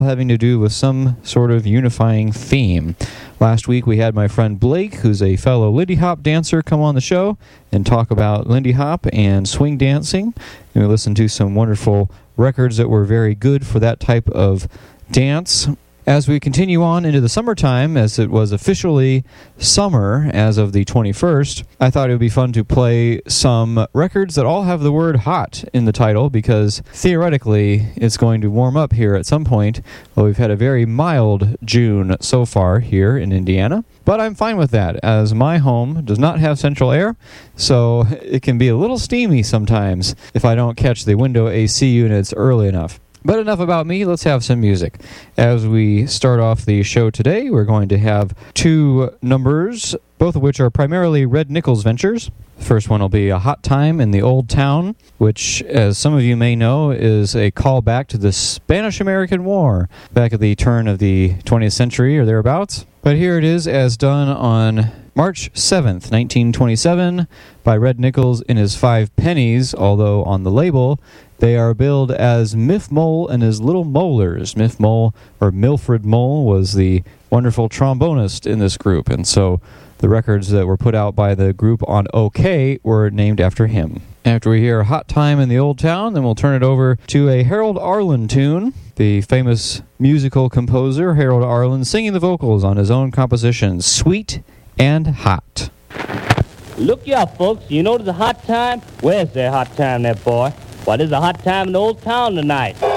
having to do with some sort of unifying theme. Last week we had my friend Blake, who's a fellow Lindy Hop dancer, come on the show and talk about Lindy Hop and swing dancing. And we listened to some wonderful records that were very good for that type of dance. As we continue on into the summertime, as it was officially summer as of the 21st, I thought it would be fun to play some records that all have the word hot in the title, because theoretically it's going to warm up here at some point. Well, we've had a very mild June so far here in Indiana, but I'm fine with that, as my home does not have central air, so it can be a little steamy sometimes if I don't catch the window AC units early enough. But enough about me, let's have some music. As we start off the show today, we're going to have two numbers, both of which are primarily Red Nichols ventures. The first one will be A Hot Time in the Old Town, which, as some of you may know, is a callback to the Spanish-American War back at the turn of the 20th century or thereabouts. But here it is as done on March 7th, 1927, by Red Nichols in his Five Pennies, although on the label they are billed as Miff Mole and his Little Molars. Miff Mole, or Milfred Mole, was the wonderful trombonist in this group, and so the records that were put out by the group on OK were named after him. After we hear Hot Time in the Old Town, then we'll turn it over to a Harold Arlen tune. The famous musical composer Harold Arlen singing the vocals on his own composition, Sweet and Hot. Look ya, folks, you know there's a hot time? Where's there hot time there, boy? Why, there's a hot time in the old town tonight.